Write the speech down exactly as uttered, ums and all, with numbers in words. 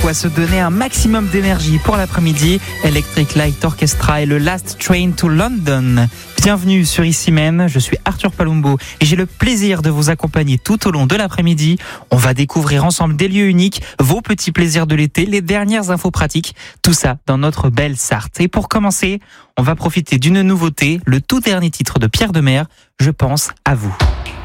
faut se donner un maximum d'énergie pour l'après-midi. Electric Light Orchestra et le Last Train to London. Bienvenue sur Ici Même, je suis Arthur Palumbo et j'ai le plaisir de vous accompagner tout au long de l'après-midi. On va découvrir ensemble des lieux uniques, vos petits plaisirs de l'été, les dernières infos pratiques, tout ça dans notre belle Sarthe. Et pour commencer, on va profiter d'une nouveauté, le tout dernier titre de Pierre Demers, Je pense à vous.